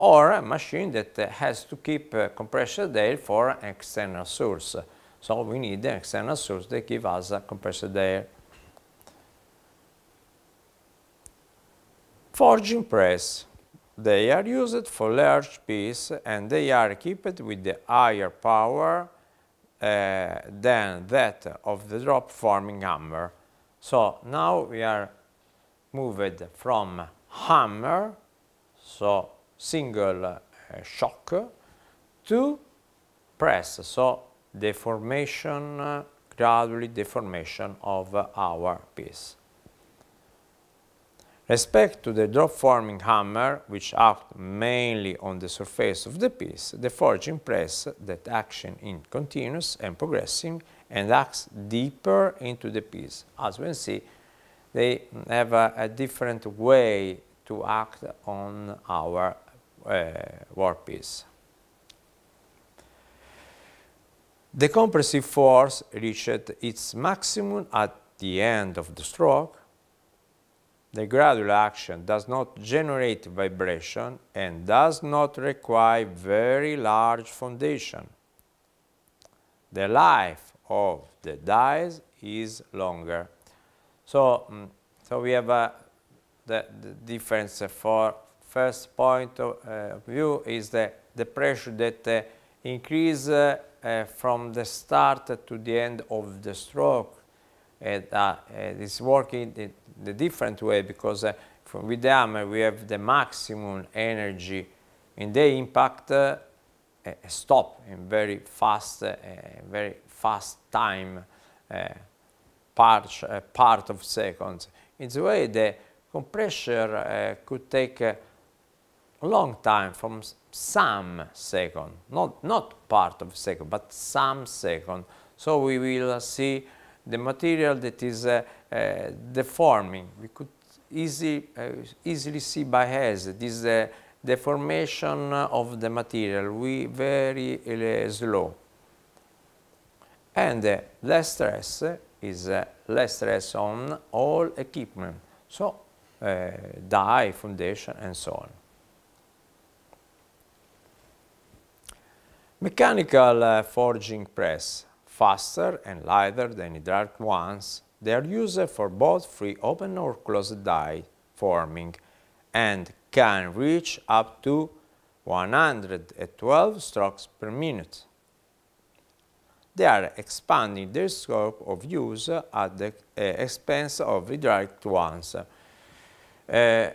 or a machine that has to keep compressed air for an external source. So we need an external source that gives us compressed air. Forging press. They are used for large pieces and they are equipped with the higher power than that of the drop forming hammer. So now we are moved from hammer, so single shock, to press, so deformation, gradually deformation of our piece. Respect to the drop forming hammer, which acts mainly on the surface of the piece, the forging press that acts in continuous and progressive and acts deeper into the piece. As we can see, they have a different way to act on our workpiece. The compressive force reached its maximum at the end of the stroke. The gradual action does not generate vibration and does not require very large foundation. The life of the dies is longer. So we have the difference for first point of view is the pressure that increase from the start to the end of the stroke. It's working the different way because with the hammer we have the maximum energy in the impact stop in very fast time, part of seconds. In the way the compressor could take a long time, from some second, not part of second, but some second. So we will see the material that is deforming. We could easily see by hands this deformation of the material. We very slow. And less stress is less stress on all equipment. So die, foundation, and so on. Mechanical forging press, faster and lighter than hydraulic ones. They are used for both free open or closed die forming and can reach up to 112 strokes per minute. They are expanding their scope of use at the expense of hydraulic ones. The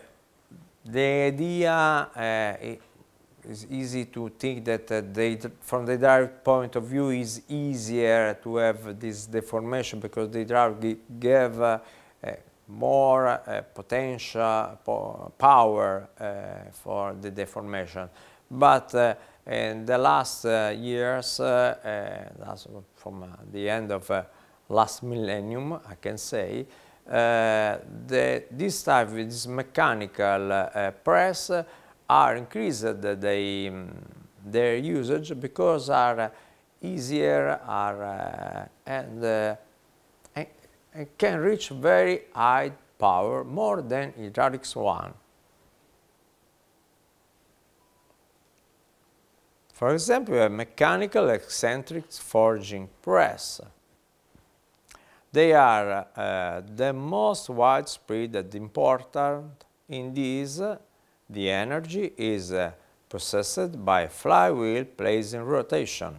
idea it's easy to think that from the hydraulic point of view is easier to have this deformation because the hydraulic give more potential power for the deformation. But in the last years, from the end of last millennium, I can say, this type, this mechanical press are increased their usage because are easier and can reach very high power, more than hydraulics one. For example, a mechanical eccentric forging press. They are the most widespread and important. In these, the energy is processed by a flywheel placed in rotation.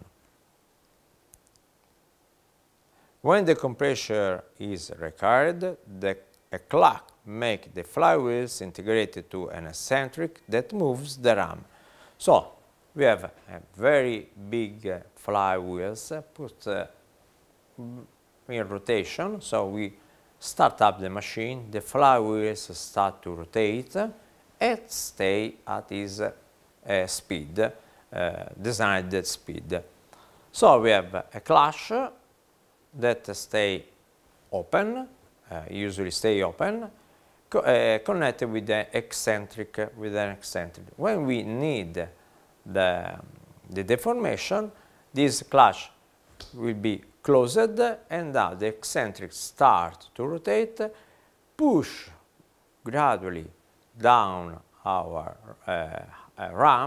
When the compressor is required, a clock makes the flywheels integrated to an eccentric that moves the ram. So we have a very big flywheels put in rotation. So we start up the machine, the flywheels start to rotate and stay at its speed, designed speed. So we have a clutch that stay open, usually stay open, connected with an eccentric. When we need the deformation, this clutch will be closed and now the eccentric start to rotate, push gradually down our RAM